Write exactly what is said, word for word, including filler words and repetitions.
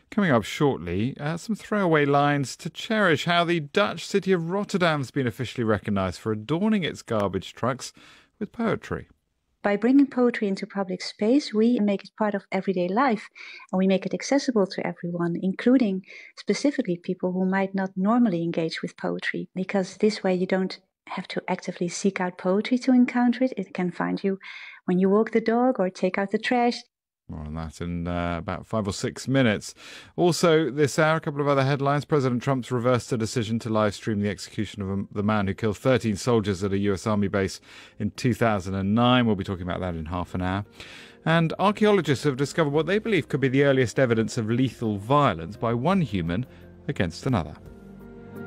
Coming up shortly, uh, some throwaway lines to cherish how the Dutch city of Rotterdam has been officially recognised for adorning its garbage trucks with poetry. By bringing poetry into public space, we make it part of everyday life, and we make it accessible to everyone, including specifically people who might not normally engage with poetry, because this way you don't have to actively seek out poetry to encounter it. It can find you when you walk the dog or take out the trash. More on that in uh, about five or six minutes. Also, this hour, a couple of other headlines. President Trump's reversed a decision to live stream the execution of a, the man who killed thirteen soldiers at a U S Army base in two thousand nine. We'll be talking about that in half an hour. And archaeologists have discovered what they believe could be the earliest evidence of lethal violence by one human against another.